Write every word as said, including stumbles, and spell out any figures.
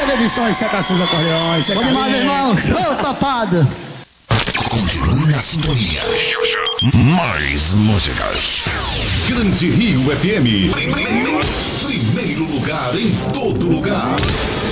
Emissões, seta seus acordeões. Bom demais, meu irmão. Show, topado. Continue na sintonia. Mais músicas. Grande Rio F M. Primeiro lugar em todo lugar.